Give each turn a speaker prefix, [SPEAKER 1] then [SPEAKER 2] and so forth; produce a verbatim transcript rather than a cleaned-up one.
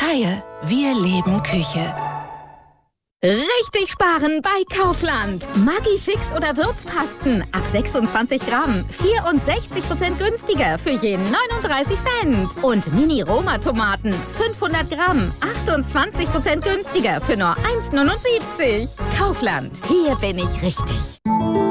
[SPEAKER 1] Reihe. Wir leben Küche.
[SPEAKER 2] Richtig sparen bei Kaufland. Maggi-Fix oder Würzpasten ab sechsundzwanzig Gramm. vierundsechzig Prozent günstiger für je neununddreißig Cent. Und Mini-Roma-Tomaten fünfhundert Gramm. achtundzwanzig Prozent günstiger für nur eins Komma neunundsiebzig. Kaufland. Hier bin ich richtig.